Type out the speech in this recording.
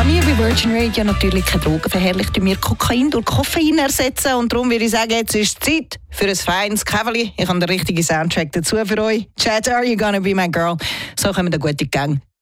wir bei Virgin Radio natürlich keine Drogen verherrlichen, wir Kokain durch Koffein ersetzen. Und darum würde ich sagen, jetzt ist Zeit für ein feines Käferli. Ich habe den richtigen Soundtrack dazu für euch. Chat, are you gonna be my girl? So kommen wir da gut in die Gang.